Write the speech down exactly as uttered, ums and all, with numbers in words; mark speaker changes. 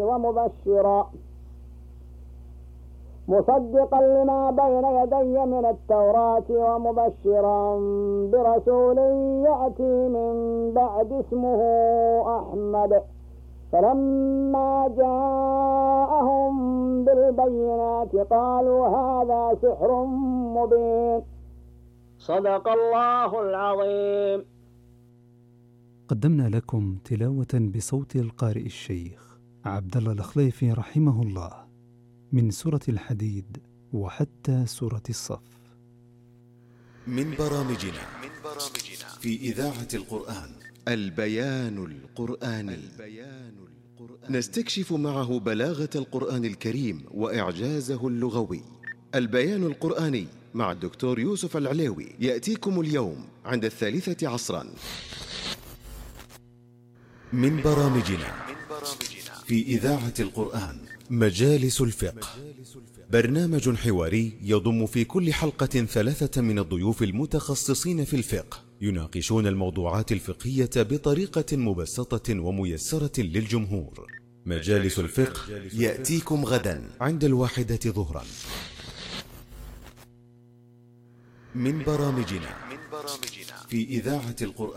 Speaker 1: ومبشرا مصدقا لما بين يدي من التوراة ومبشرا برسول يأتي من بعد اسمه أحمد. فلما جاءهم بالبينات قالوا هذا سحر مبين. صدق الله العظيم.
Speaker 2: قدمنا لكم تلاوة بصوت القارئ الشيخ عبد الله الخليفي رحمه الله من سورة الحديد وحتى سورة الصف.
Speaker 3: من برامجنا في إذاعة القرآن البيان القرآني. نستكشف معه بلاغة القرآن الكريم وإعجازه اللغوي. البيان القرآني مع الدكتور يوسف العليوي يأتيكم اليوم عند الثالثة عصرا. من برامجنا في إذاعة القرآن مجالس الفقه، برنامج حواري يضم في كل حلقة ثلاثة من الضيوف المتخصصين في الفقه يناقشون الموضوعات الفقهية بطريقة مبسطة وميسرة للجمهور. مجالس الفقه يأتيكم غدا عند الواحدة ظهرا. من برامجنا في إذاعة القرآن.